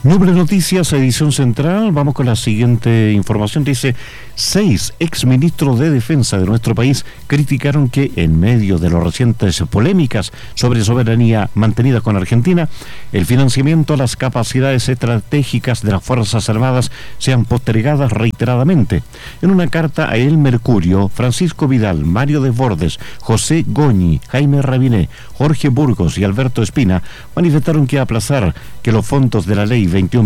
Nuble Noticias, edición central. Vamos con la siguiente información. Dice, 6 exministros de defensa de nuestro país criticaron que en medio de las recientes polémicas sobre soberanía mantenida con Argentina, el financiamiento a las capacidades estratégicas de las Fuerzas Armadas sean postergadas reiteradamente. En una carta a El Mercurio, Francisco Vidal, Mario Desbordes, José Goñi, Jaime Rabiné, Jorge Burgos y Alberto Espina manifestaron que aplazar que los fondos de la ley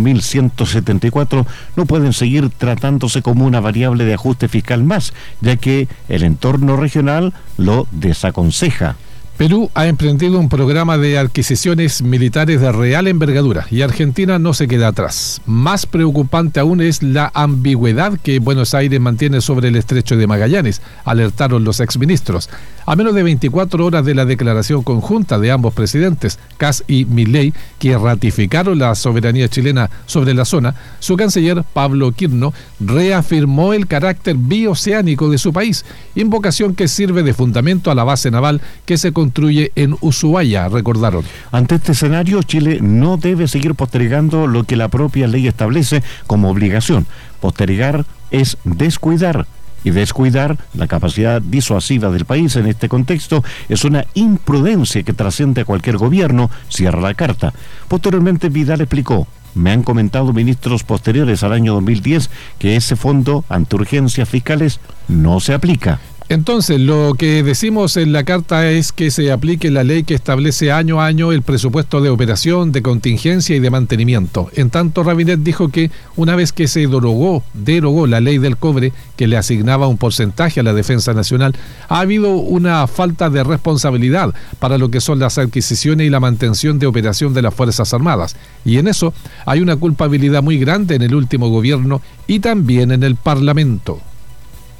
21.174 no pueden seguir tratándose como una variable de ajuste fiscal más, ya que el entorno regional lo desaconseja. Perú ha emprendido un programa de adquisiciones militares de real envergadura y Argentina no se queda atrás. Más preocupante aún es la ambigüedad que Buenos Aires mantiene sobre el estrecho de Magallanes, alertaron los exministros. A menos de 24 horas de la declaración conjunta de ambos presidentes, Kast y Milei, que ratificaron la soberanía chilena sobre la zona, su canciller Pablo Quirno reafirmó el carácter bioceánico de su país, invocación que sirve de fundamento a la base naval que se construye en Ushuaia, recordaron. Ante este escenario, Chile no debe seguir postergando lo que la propia ley establece como obligación. Postergar es descuidar. Y descuidar la capacidad disuasiva del país en este contexto es una imprudencia que trasciende a cualquier gobierno, cierra la carta. Posteriormente, Vidal explicó: me han comentado ministros posteriores al año 2010 que ese fondo ante urgencias fiscales no se aplica. Entonces, lo que decimos en la carta es que se aplique la ley que establece año a año el presupuesto de operación, de contingencia y de mantenimiento. En tanto, Rabinet dijo que una vez que se derogó la ley del cobre, que le asignaba un porcentaje a la defensa nacional, ha habido una falta de responsabilidad para lo que son las adquisiciones y la mantención de operación de las Fuerzas Armadas. Y en eso hay una culpabilidad muy grande en el último gobierno y también en el Parlamento.